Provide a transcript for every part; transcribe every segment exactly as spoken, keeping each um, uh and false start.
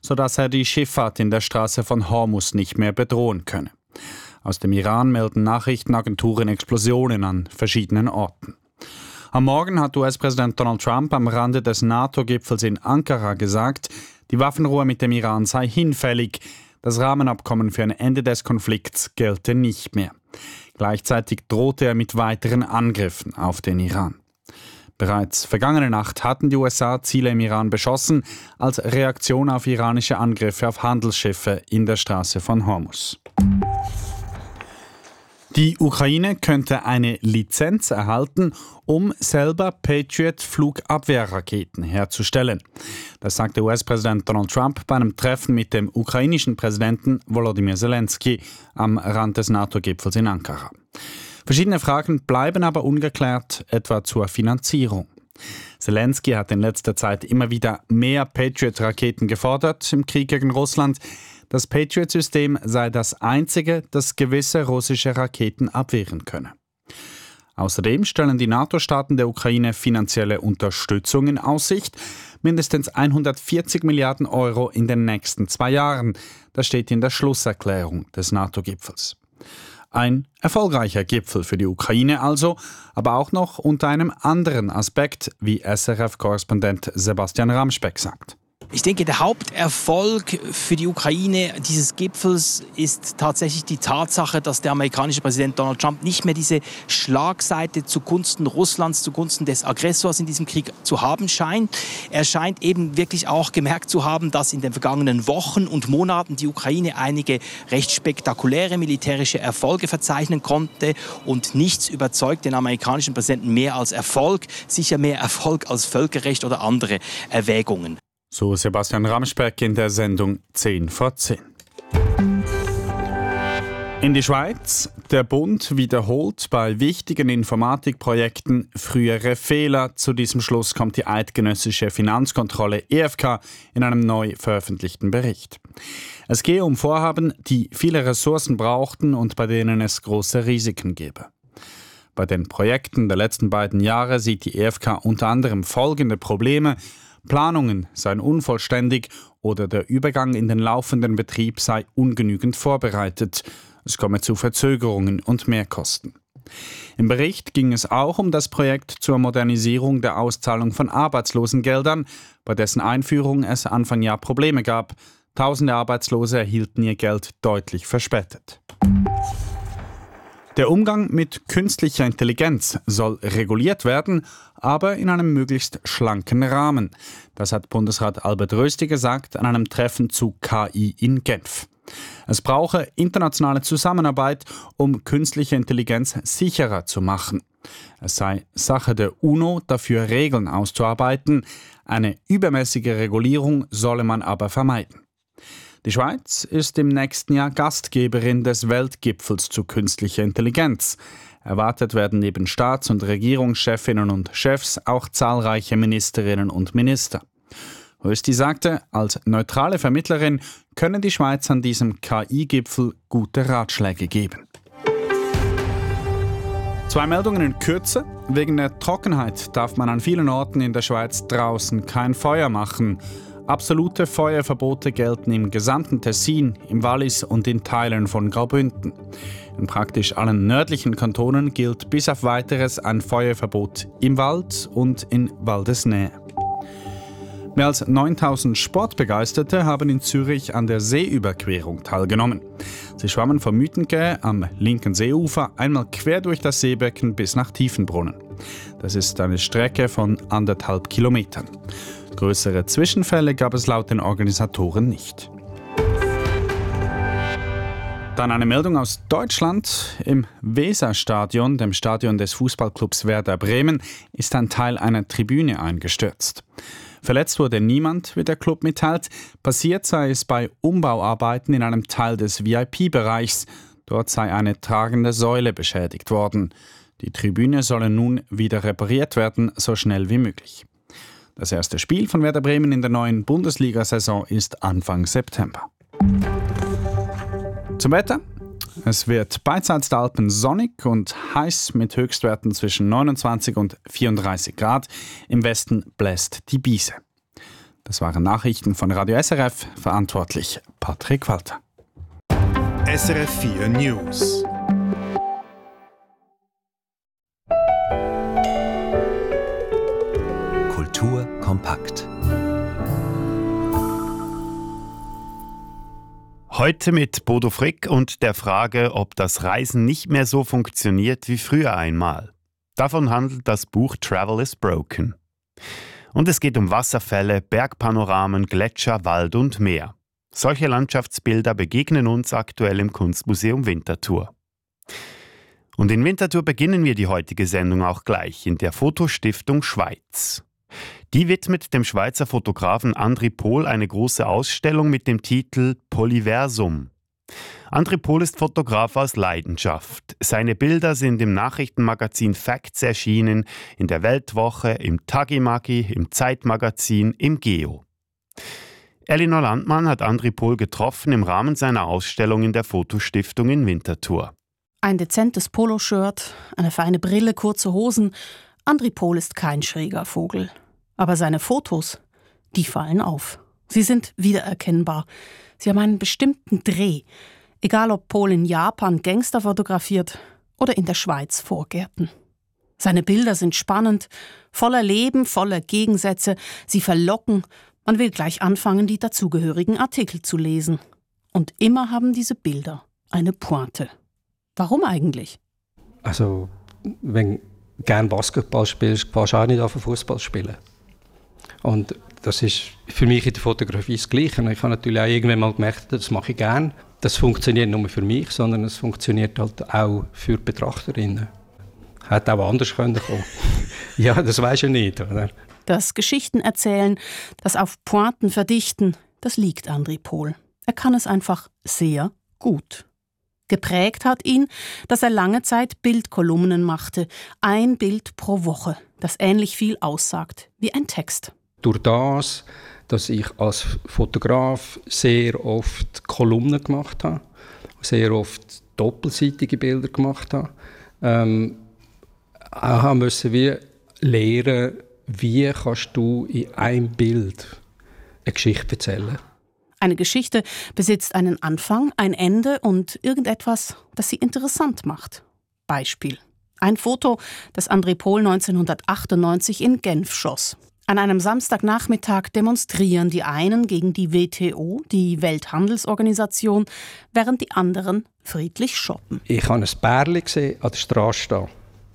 sodass er die Schifffahrt in der Straße von Hormuz nicht mehr bedrohen könne. Aus dem Iran melden Nachrichtenagenturen Explosionen an verschiedenen Orten. Am Morgen hat U S-Präsident Donald Trump am Rande des NATO-Gipfels in Ankara gesagt, die Waffenruhe mit dem Iran sei hinfällig. Das Rahmenabkommen für ein Ende des Konflikts gelte nicht mehr. Gleichzeitig drohte er mit weiteren Angriffen auf den Iran. Bereits vergangene Nacht hatten die U S A Ziele im Iran beschossen, als Reaktion auf iranische Angriffe auf Handelsschiffe in der Straße von Hormuz. Die Ukraine könnte eine Lizenz erhalten, um selber Patriot-Flugabwehrraketen herzustellen. Das sagte U S-Präsident Donald Trump bei einem Treffen mit dem ukrainischen Präsidenten Volodymyr Zelensky am Rand des NATO-Gipfels in Ankara. Verschiedene Fragen bleiben aber ungeklärt, etwa zur Finanzierung. Zelensky hat in letzter Zeit immer wieder mehr Patriot-Raketen gefordert im Krieg gegen Russland. Das Patriot-System sei das einzige, das gewisse russische Raketen abwehren könne. Außerdem stellen die NATO-Staaten der Ukraine finanzielle Unterstützung in Aussicht, mindestens hundertvierzig Milliarden Euro in den nächsten zwei Jahren. Das steht in der Schlusserklärung des NATO-Gipfels. Ein erfolgreicher Gipfel für die Ukraine also, aber auch noch unter einem anderen Aspekt, wie S R F-Korrespondent Sebastian Ramspeck sagt. Ich denke, der Haupterfolg für die Ukraine dieses Gipfels ist tatsächlich die Tatsache, dass der amerikanische Präsident Donald Trump nicht mehr diese Schlagseite zugunsten Russlands, zugunsten des Aggressors in diesem Krieg zu haben scheint. Er scheint eben wirklich auch gemerkt zu haben, dass in den vergangenen Wochen und Monaten die Ukraine einige recht spektakuläre militärische Erfolge verzeichnen konnte und nichts überzeugt den amerikanischen Präsidenten mehr als Erfolg, sicher mehr Erfolg als Völkerrecht oder andere Erwägungen. So Sebastian Ramspeck in der Sendung zehn vor zehn. In die Schweiz. Der Bund wiederholt bei wichtigen Informatikprojekten frühere Fehler. Zu diesem Schluss kommt die eidgenössische Finanzkontrolle E F K in einem neu veröffentlichten Bericht. Es gehe um Vorhaben, die viele Ressourcen brauchten und bei denen es große Risiken gebe. Bei den Projekten der letzten beiden Jahre sieht die E F K unter anderem folgende Probleme: Planungen seien unvollständig oder der Übergang in den laufenden Betrieb sei ungenügend vorbereitet. Es komme zu Verzögerungen und Mehrkosten. Im Bericht ging es auch um das Projekt zur Modernisierung der Auszahlung von Arbeitslosengeldern, bei dessen Einführung es Anfang Jahr Probleme gab. Tausende Arbeitslose erhielten ihr Geld deutlich verspätet. Der Umgang mit künstlicher Intelligenz soll reguliert werden, aber in einem möglichst schlanken Rahmen. Das hat Bundesrat Albert Rösti gesagt an einem Treffen zu K I in Genf. Es brauche internationale Zusammenarbeit, um künstliche Intelligenz sicherer zu machen. Es sei Sache der UNO, dafür Regeln auszuarbeiten. Eine übermäßige Regulierung solle man aber vermeiden. Die Schweiz ist im nächsten Jahr Gastgeberin des Weltgipfels zu künstlicher Intelligenz. Erwartet werden neben Staats- und Regierungschefinnen und Chefs auch zahlreiche Ministerinnen und Minister. Rösti sagte, als neutrale Vermittlerin könne die Schweiz an diesem K I-Gipfel gute Ratschläge geben. Zwei Meldungen in Kürze. Wegen der Trockenheit darf man an vielen Orten in der Schweiz draußen kein Feuer machen. Absolute Feuerverbote gelten im gesamten Tessin, im Wallis und in Teilen von Graubünden. In praktisch allen nördlichen Kantonen gilt bis auf Weiteres ein Feuerverbot im Wald und in Waldesnähe. Mehr als neuntausend Sportbegeisterte haben in Zürich an der Seeüberquerung teilgenommen. Sie schwammen vom Mythenquai am linken Seeufer einmal quer durch das Seebecken bis nach Tiefenbrunnen. Das ist eine Strecke von anderthalb Kilometern. Größere Zwischenfälle gab es laut den Organisatoren nicht. Dann eine Meldung aus Deutschland. Im Weserstadion, dem Stadion des Fußballclubs Werder Bremen, ist ein Teil einer Tribüne eingestürzt. Verletzt wurde niemand, wie der Club mitteilt. Passiert sei es bei Umbauarbeiten in einem Teil des V I P-Bereichs. Dort sei eine tragende Säule beschädigt worden. Die Tribüne solle nun wieder repariert werden, so schnell wie möglich. Das erste Spiel von Werder Bremen in der neuen Bundesliga-Saison ist Anfang September. Zum Wetter. Es wird beidseits der Alpen sonnig und heiß mit Höchstwerten zwischen neunundzwanzig und vierunddreißig Grad. Im Westen bläst die Biese. Das waren Nachrichten von Radio S R F, verantwortlich Patrick Walter. S R F vier News. Kultur kompakt. Heute mit Bodo Frick und der Frage, ob das Reisen nicht mehr so funktioniert wie früher einmal. Davon handelt das Buch Travel is Broken. Und es geht um Wasserfälle, Bergpanoramen, Gletscher, Wald und Meer. Solche Landschaftsbilder begegnen uns aktuell im Kunstmuseum Winterthur. Und in Winterthur beginnen wir die heutige Sendung auch gleich in der Fotostiftung Schweiz. Die widmet dem Schweizer Fotografen Andri Pohl eine große Ausstellung mit dem Titel Polyversum. Andri Pohl ist Fotograf aus Leidenschaft. Seine Bilder sind im Nachrichtenmagazin Facts erschienen, in der Weltwoche, im Tagimagi, im Zeitmagazin, im Geo. Elinor Landmann hat Andri Pohl getroffen im Rahmen seiner Ausstellung in der Fotostiftung in Winterthur. Ein dezentes Poloshirt, eine feine Brille, kurze Hosen. Andri Pohl ist kein schräger Vogel. Aber seine Fotos, die fallen auf. Sie sind wiedererkennbar. Sie haben einen bestimmten Dreh. Egal ob Pohl in Japan Gangster fotografiert oder in der Schweiz Vorgärten. Seine Bilder sind spannend, voller Leben, voller Gegensätze. Sie verlocken. Man will gleich anfangen, die dazugehörigen Artikel zu lesen. Und immer haben diese Bilder eine Pointe. Warum eigentlich? Also, wenn du gerne Basketball spielst, fährst du auch nicht auf Fußball spielen. Und das ist für mich in der Fotografie das Gleiche. Ich habe natürlich auch irgendwann mal gemerkt, das mache ich gerne. Das funktioniert nicht nur für mich, sondern es funktioniert halt auch für die Betrachterinnen. Hätte auch anders kommen können. Ja, das weisst du nicht, oder? Das Geschichten erzählen, das auf Pointen verdichten, das liegt Andri Pohl. Er kann es einfach sehr gut. Geprägt hat ihn, dass er lange Zeit Bildkolumnen machte, ein Bild pro Woche, das ähnlich viel aussagt wie ein Text. Durch das, dass ich als Fotograf sehr oft Kolumnen gemacht habe, sehr oft doppelseitige Bilder gemacht habe, ähm, auch musste wie lernen, wie kannst du in einem Bild eine Geschichte erzählen. Eine Geschichte besitzt einen Anfang, ein Ende und irgendetwas, das sie interessant macht. Beispiel: Ein Foto, das Andri Pohl neunzehnhundertachtundneunzig in Genf schoss. An einem Samstagnachmittag demonstrieren die einen gegen die W T O, die Welthandelsorganisation, während die anderen friedlich shoppen. Ich habe ein Pärchen gesehen an der Straße stehen.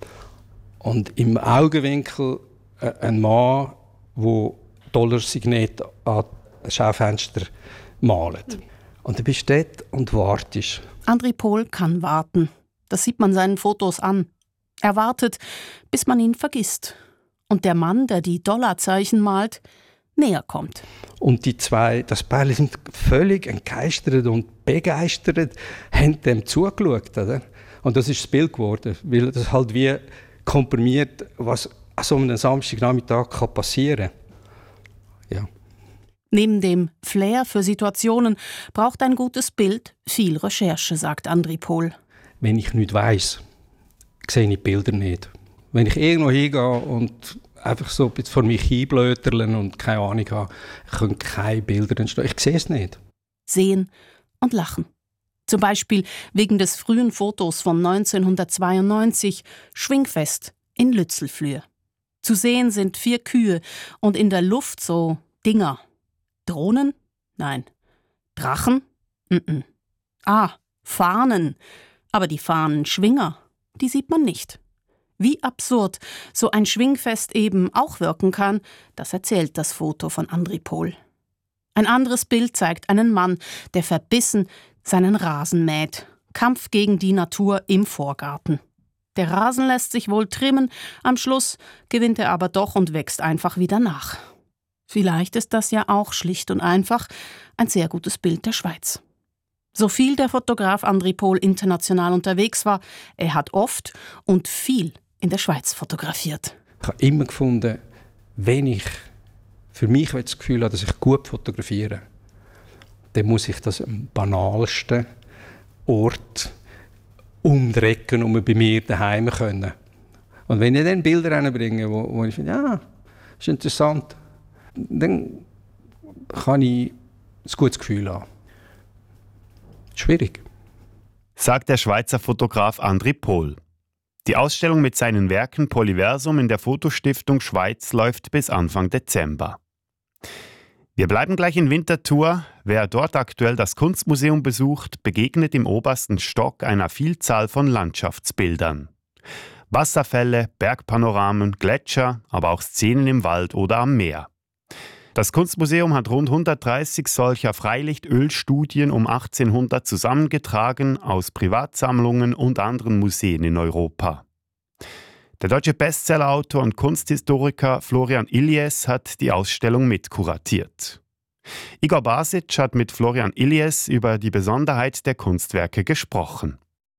Und im Augenwinkel ein Mann, der Dollarsignete an das Schaufenster malt. Und du bist dort und wartest. Andri Pohl kann warten. Das sieht man seinen Fotos an. Er wartet, bis man ihn vergisst. Und der Mann, der die Dollarzeichen malt, näher kommt. Und die zwei, das Pärchen, sind völlig entgeistert und begeistert, haben dem zugeschaut. Oder? Und das ist das Bild geworden, weil das halt wie komprimiert, was an so einem Samstagnachmittag passieren kann. Ja. Neben dem Flair für Situationen braucht ein gutes Bild viel Recherche, sagt Andri Pohl. Wenn ich nichts weiss, sehe ich die Bilder nicht. Wenn ich irgendwo hingehe und einfach so ein bisschen vor mich hinblöterle und keine Ahnung habe, können keine Bilder entstehen. Ich sehe es nicht. Sehen und lachen. Zum Beispiel wegen des frühen Fotos von neunzehnhundertzweiundneunzig, Schwingfest in Lützelflüh. Zu sehen sind vier Kühe und in der Luft so Dinger. Drohnen? Nein. Drachen? Mm-mm. Ah, Fahnen. Aber die Fahnenschwinger, die sieht man nicht. Wie absurd so ein Schwingfest eben auch wirken kann, das erzählt das Foto von Andri Pohl. Ein anderes Bild zeigt einen Mann, der verbissen seinen Rasen mäht. Kampf gegen die Natur im Vorgarten. Der Rasen lässt sich wohl trimmen, am Schluss gewinnt er aber doch und wächst einfach wieder nach. Vielleicht ist das ja auch schlicht und einfach ein sehr gutes Bild der Schweiz. So viel der Fotograf Andri Pohl international unterwegs war, er hat oft und viel in der Schweiz fotografiert. Ich habe immer gefunden, wenn ich für mich das Gefühl habe, dass ich gut fotografiere, dann muss ich das am banalsten Ort umdrecken, um bei mir daheim zu können. Und wenn ich dann Bilder reinbringe, wo, wo ich finde, ja, ist interessant, dann kann ich ein gutes Gefühl haben. Schwierig. Sagt der Schweizer Fotograf André Pohl. Die Ausstellung mit seinen Werken Polyversum in der Fotostiftung Schweiz läuft bis Anfang Dezember. Wir bleiben gleich in Winterthur. Wer dort aktuell das Kunstmuseum besucht, begegnet im obersten Stock einer Vielzahl von Landschaftsbildern. Wasserfälle, Bergpanoramen, Gletscher, aber auch Szenen im Wald oder am Meer. Das Kunstmuseum hat rund hundertdreißig solcher Freilichtölstudien um achtzehnhundert zusammengetragen aus Privatsammlungen und anderen Museen in Europa. Der deutsche Bestsellerautor und Kunsthistoriker Florian Illies hat die Ausstellung mitkuratiert. Igor Basic hat mit Florian Illies über die Besonderheit der Kunstwerke gesprochen.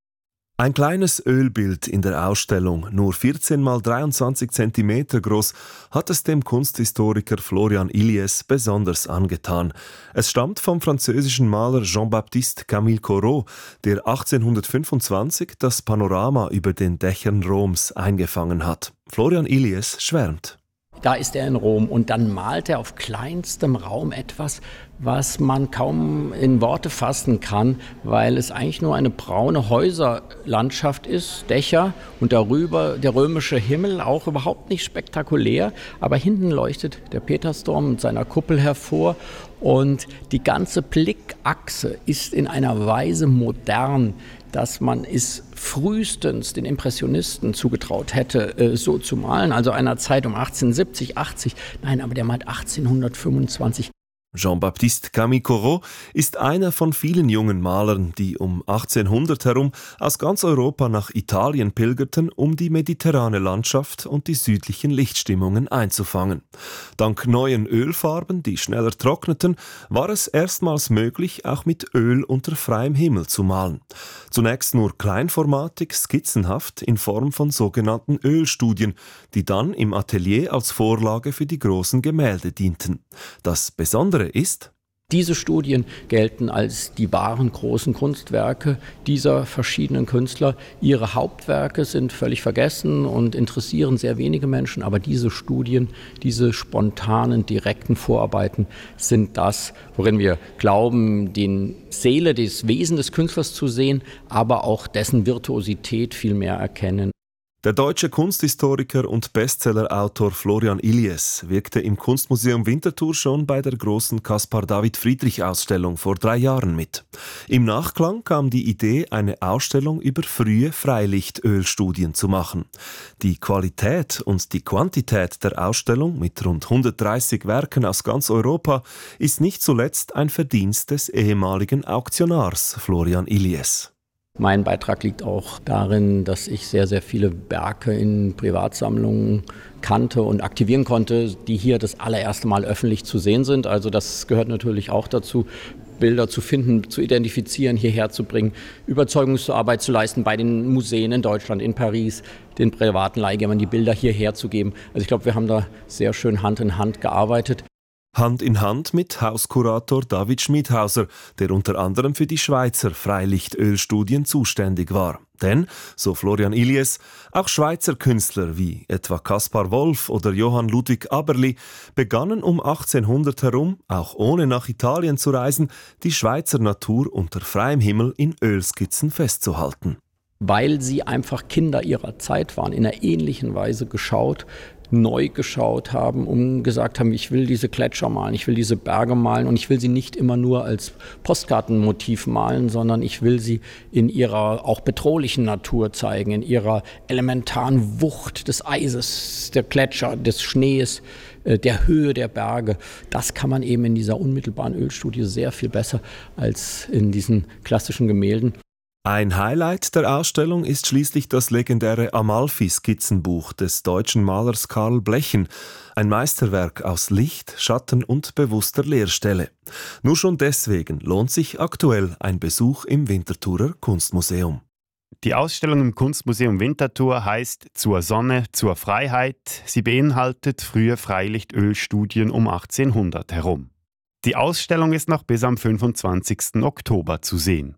Ein kleines Ölbild in der Ausstellung, nur vierzehn mal dreiundzwanzig Zentimeter groß, hat es dem Kunsthistoriker Florian Illies besonders angetan. Es stammt vom französischen Maler Jean-Baptiste Camille Corot, der achtzehnhundertfünfundzwanzig das Panorama über den Dächern Roms eingefangen hat. Florian Illies schwärmt. Da ist er in Rom und dann malt er auf kleinstem Raum etwas, was man kaum in Worte fassen kann, weil es eigentlich nur eine braune Häuserlandschaft ist, Dächer und darüber der römische Himmel, auch überhaupt nicht spektakulär, aber hinten leuchtet der Petersdom mit seiner Kuppel hervor und die ganze Blickachse ist in einer Weise modern, dass man es frühestens den Impressionisten zugetraut hätte, äh, so zu malen. Also einer Zeit um achtzehnhundertsiebzig, achtzig. Nein, aber der malt achtzehnhundertfünfundzwanzig. Jean-Baptiste Camille Corot ist einer von vielen jungen Malern, die um achtzehnhundert herum aus ganz Europa nach Italien pilgerten, um die mediterrane Landschaft und die südlichen Lichtstimmungen einzufangen. Dank neuen Ölfarben, die schneller trockneten, war es erstmals möglich, auch mit Öl unter freiem Himmel zu malen. Zunächst nur kleinformatig, skizzenhaft in Form von sogenannten Ölstudien, die dann im Atelier als Vorlage für die großen Gemälde dienten. Das Besondere ist, diese Studien gelten als die wahren großen Kunstwerke dieser verschiedenen Künstler. Ihre Hauptwerke sind völlig vergessen und interessieren sehr wenige Menschen, aber diese Studien, diese spontanen, direkten Vorarbeiten sind das, worin wir glauben, die Seele, das Wesen des Künstlers zu sehen, aber auch dessen Virtuosität viel mehr erkennen. Der deutsche Kunsthistoriker und Bestsellerautor Florian Illies wirkte im Kunstmuseum Winterthur schon bei der großen Caspar-David-Friedrich-Ausstellung vor drei Jahren mit. Im Nachklang kam die Idee, eine Ausstellung über frühe Freilichtölstudien zu machen. Die Qualität und die Quantität der Ausstellung mit rund hundertdreißig Werken aus ganz Europa ist nicht zuletzt ein Verdienst des ehemaligen Auktionars Florian Illies. Mein Beitrag liegt auch darin, dass ich sehr, sehr viele Werke in Privatsammlungen kannte und aktivieren konnte, die hier das allererste Mal öffentlich zu sehen sind. Also das gehört natürlich auch dazu, Bilder zu finden, zu identifizieren, hierher zu bringen, Überzeugungsarbeit zu leisten bei den Museen in Deutschland, in Paris, den privaten Leihgebern die Bilder hierher zu geben. Also ich glaube, wir haben da sehr schön Hand in Hand gearbeitet. Hand in Hand mit Hauskurator David Schmidhauser, der unter anderem für die Schweizer Freilichtölstudien zuständig war. Denn, so Florian Illies, auch Schweizer Künstler wie etwa Kaspar Wolf oder Johann Ludwig Aberli begannen um achtzehnhundert herum, auch ohne nach Italien zu reisen, die Schweizer Natur unter freiem Himmel in Ölskizzen festzuhalten. Weil sie einfach Kinder ihrer Zeit waren, in einer ähnlichen Weise geschaut, neu geschaut haben, um gesagt haben, ich will diese Gletscher malen, ich will diese Berge malen und ich will sie nicht immer nur als Postkartenmotiv malen, sondern ich will sie in ihrer auch bedrohlichen Natur zeigen, in ihrer elementaren Wucht des Eises, der Gletscher, des Schnees, der Höhe der Berge. Das kann man eben in dieser unmittelbaren Ölstudie sehr viel besser als in diesen klassischen Gemälden. Ein Highlight der Ausstellung ist schließlich das legendäre Amalfi-Skizzenbuch des deutschen Malers Karl Blechen, ein Meisterwerk aus Licht, Schatten und bewusster Leerstelle. Nur schon deswegen lohnt sich aktuell ein Besuch im Winterthurer Kunstmuseum. Die Ausstellung im Kunstmuseum Winterthur heißt »Zur Sonne, zur Freiheit«. Sie beinhaltet frühe Freilichtölstudien um achtzehnhundert herum. Die Ausstellung ist noch bis am fünfundzwanzigsten Oktober zu sehen.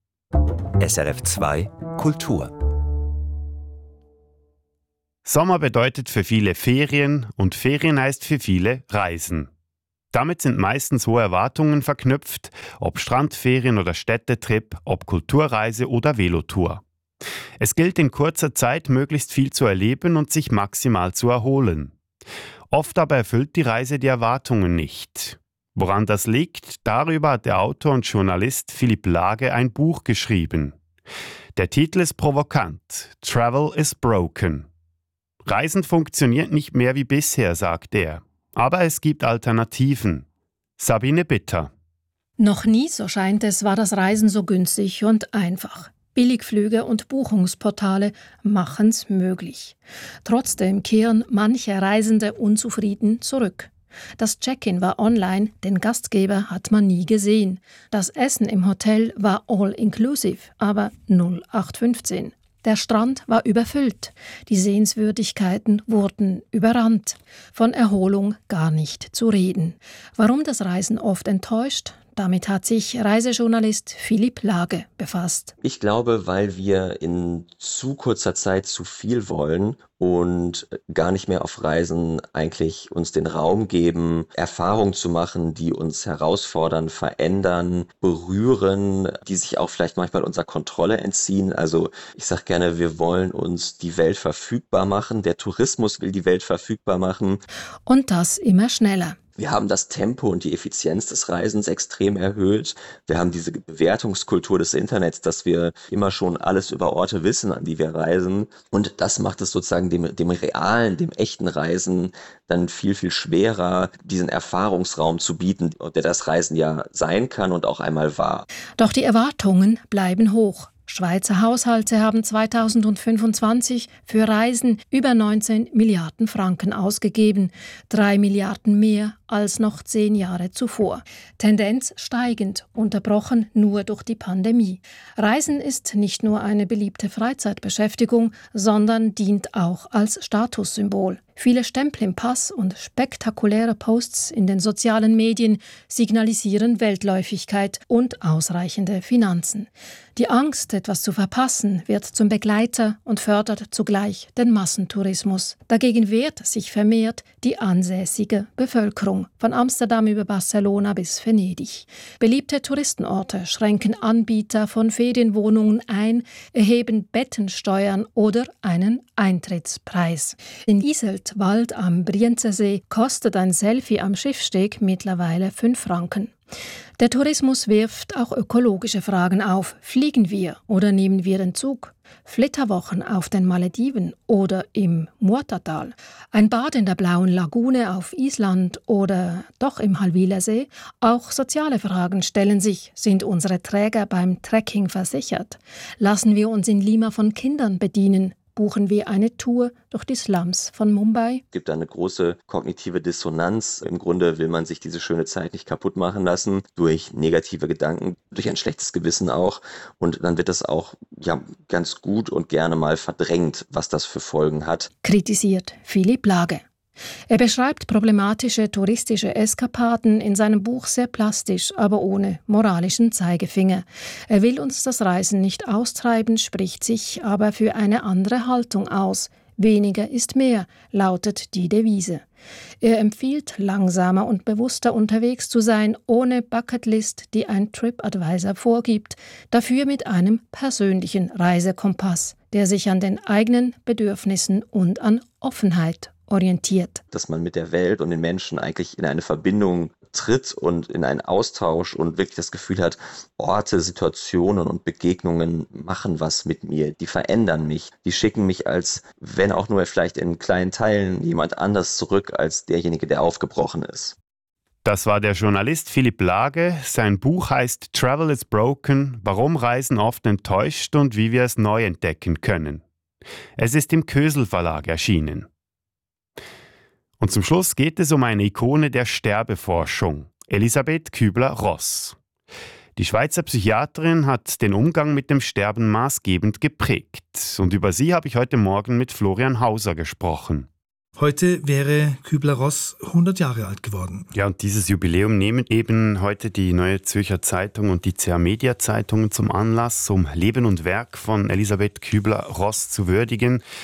S R F zwei Kultur. Sommer bedeutet für viele Ferien und Ferien heißt für viele Reisen. Damit sind meistens hohe Erwartungen verknüpft, ob Strandferien oder Städtetrip, ob Kulturreise oder Velotour. Es gilt in kurzer Zeit möglichst viel zu erleben und sich maximal zu erholen. Oft aber erfüllt die Reise die Erwartungen nicht. Woran das liegt, darüber hat der Autor und Journalist Philipp Lage ein Buch geschrieben. Der Titel ist provokant: Travel is broken. Reisen funktioniert nicht mehr wie bisher, sagt er. Aber es gibt Alternativen. Sabine Bitter. Noch nie, so scheint es, war das Reisen so günstig und einfach. Billigflüge und Buchungsportale machen's möglich. Trotzdem kehren manche Reisende unzufrieden zurück. Das Check-in war online, den Gastgeber hat man nie gesehen. Das Essen im Hotel war all-inclusive, aber null acht fünfzehn. Der Strand war überfüllt. Die Sehenswürdigkeiten wurden überrannt. Von Erholung gar nicht zu reden. Warum das Reisen oft enttäuscht? Damit hat sich Reisejournalist Philipp Lage befasst. Ich glaube, weil wir in zu kurzer Zeit zu viel wollen und gar nicht mehr auf Reisen eigentlich uns den Raum geben, Erfahrungen zu machen, die uns herausfordern, verändern, berühren, die sich auch vielleicht manchmal unserer Kontrolle entziehen. Also ich sage gerne, wir wollen uns die Welt verfügbar machen. Der Tourismus will die Welt verfügbar machen. Und das immer schneller. Wir haben das Tempo und die Effizienz des Reisens extrem erhöht. Wir haben diese Bewertungskultur des Internets, dass wir immer schon alles über Orte wissen, an die wir reisen. Und das macht es sozusagen dem, dem realen, dem echten Reisen dann viel, viel schwerer, diesen Erfahrungsraum zu bieten, der das Reisen ja sein kann und auch einmal war. Doch die Erwartungen bleiben hoch. Schweizer Haushalte haben zweitausendfünfundzwanzig für Reisen über neunzehn Milliarden Franken ausgegeben, drei Milliarden mehr als noch zehn Jahre zuvor. Tendenz steigend, unterbrochen nur durch die Pandemie. Reisen ist nicht nur eine beliebte Freizeitbeschäftigung, sondern dient auch als Statussymbol. Viele Stempel im Pass und spektakuläre Posts in den sozialen Medien signalisieren Weltläufigkeit und ausreichende Finanzen. Die Angst, etwas zu verpassen, wird zum Begleiter und fördert zugleich den Massentourismus. Dagegen wehrt sich vermehrt die ansässige Bevölkerung, von Amsterdam über Barcelona bis Venedig. Beliebte Touristenorte schränken Anbieter von Ferienwohnungen ein, erheben Bettensteuern oder einen Eintrittspreis. In Iseltwald am Brienzensee kostet ein Selfie am Schiffsteg mittlerweile fünf Franken. Der Tourismus wirft auch ökologische Fragen auf. Fliegen wir oder nehmen wir den Zug? Flitterwochen auf den Malediven oder im Murtatal? Ein Bad in der blauen Lagune auf Island oder doch im Halwilersee? Auch soziale Fragen stellen sich. Sind unsere Träger beim Trekking versichert? Lassen wir uns in Lima von Kindern bedienen? Buchen wir eine Tour durch die Slums von Mumbai? Es gibt eine große kognitive Dissonanz. Im Grunde will man sich diese schöne Zeit nicht kaputt machen lassen durch negative Gedanken, durch ein schlechtes Gewissen auch. Und dann wird das auch ja, ganz gut und gerne mal verdrängt, was das für Folgen hat. Kritisiert Philipp Lage. Er beschreibt problematische touristische Eskapaden in seinem Buch sehr plastisch, aber ohne moralischen Zeigefinger. Er will uns das Reisen nicht austreiben, spricht sich aber für eine andere Haltung aus. Weniger ist mehr, lautet die Devise. Er empfiehlt, langsamer und bewusster unterwegs zu sein, ohne Bucketlist, die ein TripAdvisor vorgibt, dafür mit einem persönlichen Reisekompass, der sich an den eigenen Bedürfnissen und an Offenheit orientiert. Dass man mit der Welt und den Menschen eigentlich in eine Verbindung tritt und in einen Austausch und wirklich das Gefühl hat, Orte, Situationen und Begegnungen machen was mit mir, die verändern mich, die schicken mich als, wenn auch nur vielleicht in kleinen Teilen, jemand anders zurück als derjenige, der aufgebrochen ist. Das war der Journalist Philipp Lage. Sein Buch heißt Travel is Broken, warum Reisen oft enttäuscht und wie wir es neu entdecken können. Es ist im Kösel Verlag erschienen. Und zum Schluss geht es um eine Ikone der Sterbeforschung, Elisabeth Kübler-Ross. Die Schweizer Psychiaterin hat den Umgang mit dem Sterben maßgebend geprägt. Und über sie habe ich heute Morgen mit Florian Hauser gesprochen. Heute wäre Kübler-Ross hundert Jahre alt geworden. Ja, und dieses Jubiläum nehmen eben heute die Neue Zürcher Zeitung und die C A Media Zeitungen zum Anlass, um Leben und Werk von Elisabeth Kübler-Ross zu würdigen.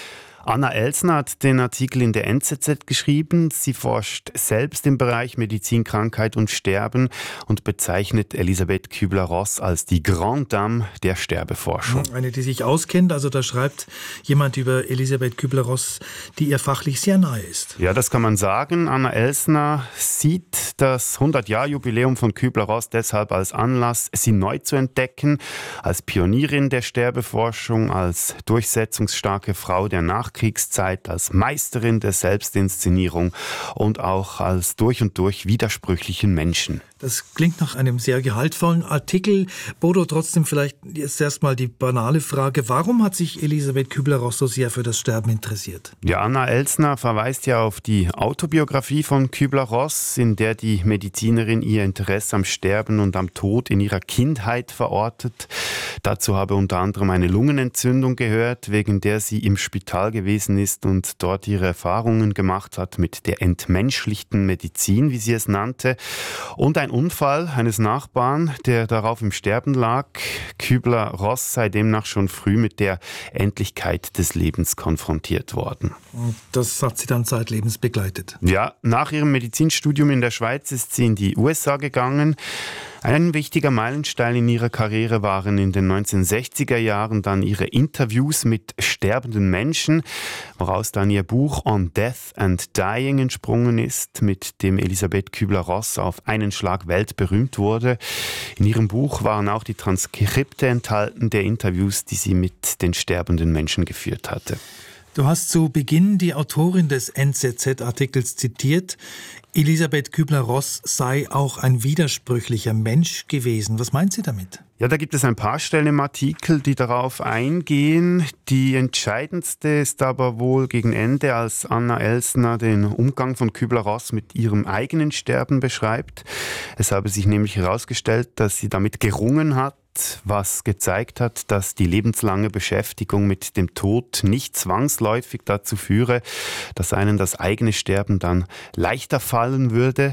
Anna Elsner hat den Artikel in der N Z Z geschrieben. Sie forscht selbst im Bereich Medizin, Krankheit und Sterben und bezeichnet Elisabeth Kübler-Ross als die Grande Dame der Sterbeforschung. Eine, die sich auskennt, also da schreibt jemand über Elisabeth Kübler-Ross, die ihr fachlich sehr nahe ist. Ja, das kann man sagen. Anna Elsner sieht das hundert-Jahr-Jubiläum von Kübler-Ross deshalb als Anlass, sie neu zu entdecken, als Pionierin der Sterbeforschung, als durchsetzungsstarke Frau der Nachkriegszeit, als Meisterin der Selbstinszenierung und auch als durch und durch widersprüchlichen Menschen. Das klingt nach einem sehr gehaltvollen Artikel. Bodo, trotzdem vielleicht jetzt erstmal die banale Frage, warum hat sich Elisabeth Kübler-Ross so sehr für das Sterben interessiert? Ja, Anna Elsner verweist ja auf die Autobiografie von Kübler-Ross, in der die Medizinerin ihr Interesse am Sterben und am Tod in ihrer Kindheit verortet. Dazu habe unter anderem eine Lungenentzündung gehört, wegen der sie im Spital gewesen ist und dort ihre Erfahrungen gemacht hat mit der entmenschlichten Medizin, wie sie es nannte. Und ein Unfall eines Nachbarn, der darauf im Sterben lag. Kübler-Ross sei demnach schon früh mit der Endlichkeit des Lebens konfrontiert worden. Und das hat sie dann zeitlebens begleitet? Ja, nach ihrem Medizinstudium in der Schweiz ist sie in die U S A gegangen. Ein wichtiger Meilenstein in ihrer Karriere waren in den neunzehnhundertsechziger Jahren dann ihre Interviews mit sterbenden Menschen, woraus dann ihr Buch On Death and Dying entsprungen ist, mit dem Elisabeth Kübler-Ross auf einen Schlag weltberühmt wurde. In ihrem Buch waren auch die Transkripte enthalten der Interviews, die sie mit den sterbenden Menschen geführt hatte. Du hast zu Beginn die Autorin des N Z Z-Artikels zitiert. Elisabeth Kübler-Ross sei auch ein widersprüchlicher Mensch gewesen. Was meint sie damit? Ja, da gibt es ein paar Stellen im Artikel, die darauf eingehen. Die entscheidendste ist aber wohl gegen Ende, als Anna Elsner den Umgang von Kübler-Ross mit ihrem eigenen Sterben beschreibt. Es habe sich nämlich herausgestellt, dass sie damit gerungen hat, was gezeigt hat, dass die lebenslange Beschäftigung mit dem Tod nicht zwangsläufig dazu führe, dass einen das eigene Sterben dann leichter fallen würde.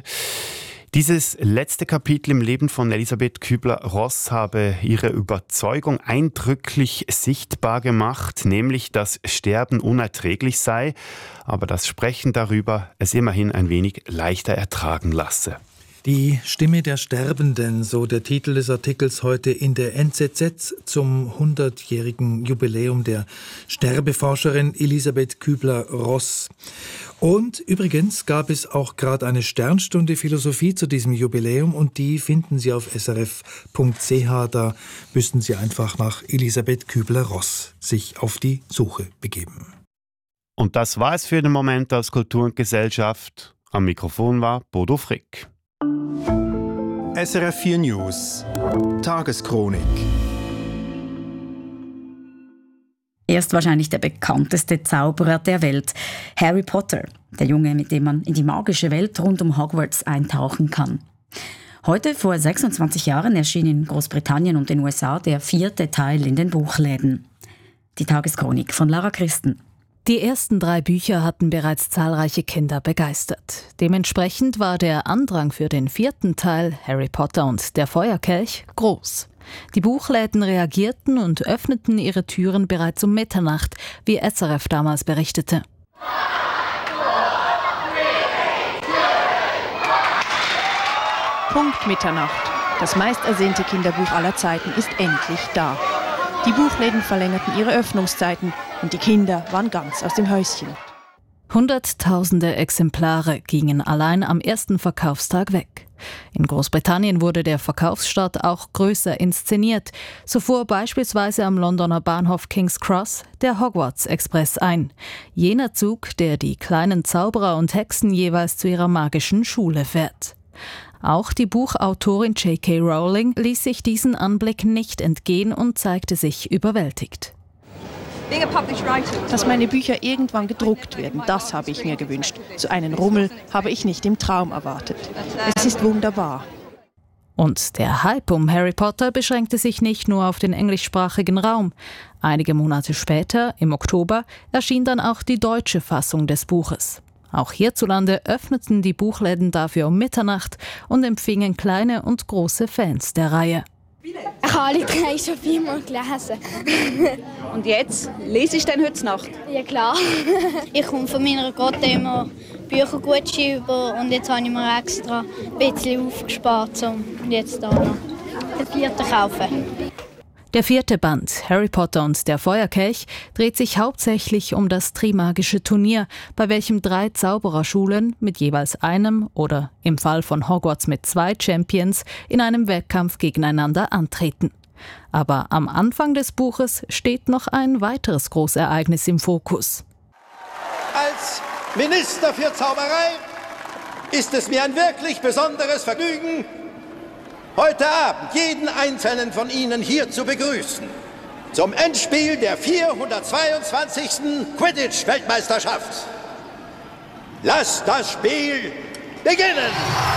Dieses letzte Kapitel im Leben von Elisabeth Kübler-Ross habe ihre Überzeugung eindrücklich sichtbar gemacht, nämlich, dass Sterben unerträglich sei, aber das Sprechen darüber es immerhin ein wenig leichter ertragen lasse. Die Stimme der Sterbenden, so der Titel des Artikels heute in der N Z Z zum hundertjährigen Jubiläum der Sterbeforscherin Elisabeth Kübler-Ross. Und übrigens gab es auch gerade eine Sternstunde Philosophie zu diesem Jubiläum und die finden Sie auf s r f punkt c h. Da müssten Sie einfach nach Elisabeth Kübler-Ross sich auf die Suche begeben. Und das war es für den Moment aus Kultur und Gesellschaft. Am Mikrofon war Bodo Frick. S R F vier News Tageschronik. Er ist wahrscheinlich der bekannteste Zauberer der Welt, Harry Potter, der Junge, mit dem man in die magische Welt rund um Hogwarts eintauchen kann. Heute, vor sechsundzwanzig Jahren, erschien in Großbritannien und den U S A der vierte Teil in den Buchläden. Die Tageschronik von Lara Christen. Die ersten drei Bücher hatten bereits zahlreiche Kinder begeistert. Dementsprechend war der Andrang für den vierten Teil, Harry Potter und der Feuerkelch, groß. Die Buchläden reagierten und öffneten ihre Türen bereits um Mitternacht, wie S R F damals berichtete. Punkt Mitternacht. Das meistersehnte Kinderbuch aller Zeiten ist endlich da. Die Buchläden verlängerten ihre Öffnungszeiten und die Kinder waren ganz aus dem Häuschen. Hunderttausende Exemplare gingen allein am ersten Verkaufstag weg. In Großbritannien wurde der Verkaufsstart auch größer inszeniert. So fuhr beispielsweise am Londoner Bahnhof King's Cross der Hogwarts Express ein. Jener Zug, der die kleinen Zauberer und Hexen jeweils zu ihrer magischen Schule fährt. Auch die Buchautorin J K Rowling ließ sich diesen Anblick nicht entgehen und zeigte sich überwältigt. Dass meine Bücher irgendwann gedruckt werden, das habe ich mir gewünscht. So einen Rummel habe ich nicht im Traum erwartet. Es ist wunderbar. Und der Hype um Harry Potter beschränkte sich nicht nur auf den englischsprachigen Raum. Einige Monate später, im Oktober, erschien dann auch die deutsche Fassung des Buches. Auch hierzulande öffneten die Buchläden dafür um Mitternacht und empfingen kleine und große Fans der Reihe. Ich habe alle drei schon viermal gelesen. Und jetzt? Lese ich denn heute Nacht? Ja klar. Ich komme von meiner Grotte immer Büchergutscheine über und jetzt habe ich mir extra ein bisschen aufgespart, um jetzt da noch den vierten zu kaufen. Der vierte Band, Harry Potter und der Feuerkelch, dreht sich hauptsächlich um das Trimagische Turnier, bei welchem drei Zaubererschulen mit jeweils einem oder im Fall von Hogwarts mit zwei Champions in einem Wettkampf gegeneinander antreten. Aber am Anfang des Buches steht noch ein weiteres Großereignis im Fokus. Als Minister für Zauberei ist es mir ein wirklich besonderes Vergnügen, heute Abend jeden einzelnen von Ihnen hier zu begrüßen. Zum Endspiel der vierhundertzweiundzwanzigsten Quidditch-Weltmeisterschaft. Lasst das Spiel beginnen!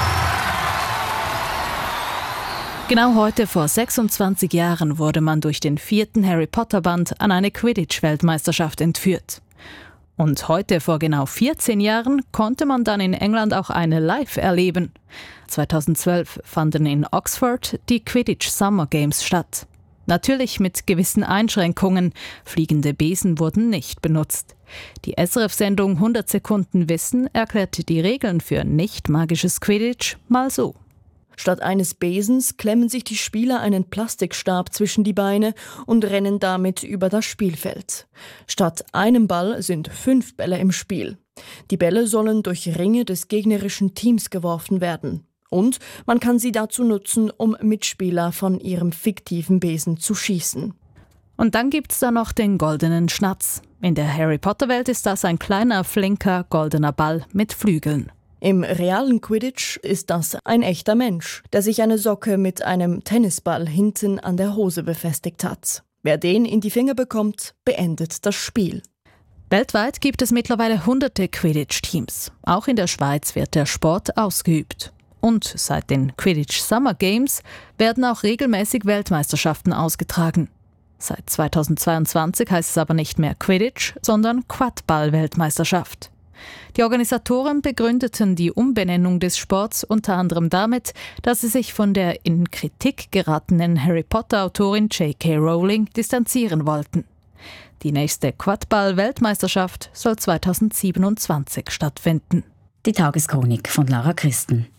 Genau heute vor sechsundzwanzig Jahren wurde man durch den vierten Harry Potter Band an eine Quidditch-Weltmeisterschaft entführt. Und heute vor genau vierzehn Jahren konnte man dann in England auch eine live erleben. zweitausendzwölf fanden in Oxford die Quidditch Summer Games statt. Natürlich mit gewissen Einschränkungen. Fliegende Besen wurden nicht benutzt. Die S R F-Sendung hundert Sekunden Wissen erklärte die Regeln für nicht-magisches Quidditch mal so. Statt eines Besens klemmen sich die Spieler einen Plastikstab zwischen die Beine und rennen damit über das Spielfeld. Statt einem Ball sind fünf Bälle im Spiel. Die Bälle sollen durch Ringe des gegnerischen Teams geworfen werden. Und man kann sie dazu nutzen, um Mitspieler von ihrem fiktiven Besen zu schießen. Und dann gibt's da noch den goldenen Schnatz. In der Harry-Potter-Welt ist das ein kleiner, flinker, goldener Ball mit Flügeln. Im realen Quidditch ist das ein echter Mensch, der sich eine Socke mit einem Tennisball hinten an der Hose befestigt hat. Wer den in die Finger bekommt, beendet das Spiel. Weltweit gibt es mittlerweile hunderte Quidditch-Teams. Auch in der Schweiz wird der Sport ausgeübt. Und seit den Quidditch Summer Games werden auch regelmäßig Weltmeisterschaften ausgetragen. Seit zweitausendzweiundzwanzig heißt es aber nicht mehr Quidditch, sondern Quadball-Weltmeisterschaft. Die Organisatoren begründeten die Umbenennung des Sports unter anderem damit, dass sie sich von der in Kritik geratenen Harry Potter-Autorin J K Rowling distanzieren wollten. Die nächste Quadball-Weltmeisterschaft soll zweitausendsiebenundzwanzig stattfinden. Die Tageschronik von Lara Christen.